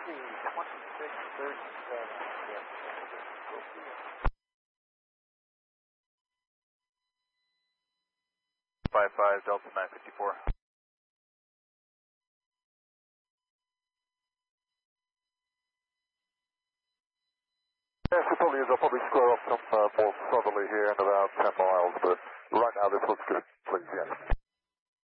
55 Delta 954. Yes, it probably is. I'll probably square off some more southerly here in about 10 miles, but right now this looks good. Please, yes.